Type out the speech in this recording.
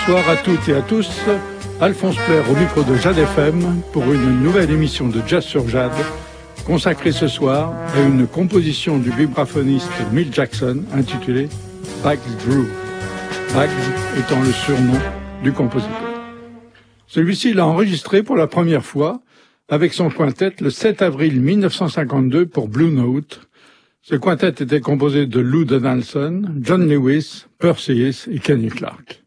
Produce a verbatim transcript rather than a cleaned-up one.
Bonsoir à toutes et à tous, Alphonse Plaire au micro de Jade F M pour une nouvelle émission de Jazz sur Jade, consacrée ce soir à une composition du vibraphoniste Milt Jackson intitulée Baggs Groove, Baggs étant le surnom du compositeur. Celui-ci l'a enregistré pour la première fois avec son quintet le sept avril mille neuf cent cinquante-deux pour Blue Note. Ce quintet était composé de Lou Donaldson, John Lewis, Perseus et Kenny Clarke.